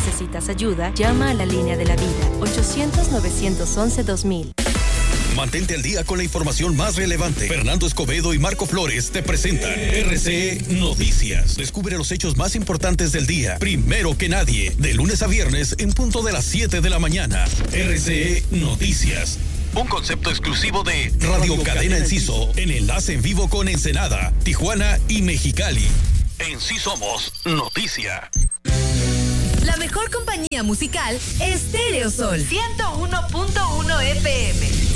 necesitas ayuda, llama a la línea de la vida, 800-911-2000. Mantente al día con la información más relevante. Fernando Escobedo y Marco Flores te presentan RCE Noticias. Descubre los hechos más importantes del día, primero que nadie, de lunes a viernes en punto de las 7 de la mañana. RCE Noticias. Un concepto exclusivo de Radio Cadena Enciso, en enlace en vivo con Ensenada, Tijuana y Mexicali. En Sí Somos Noticia. La mejor compañía musical, Estéreo Sol 101.1 FM.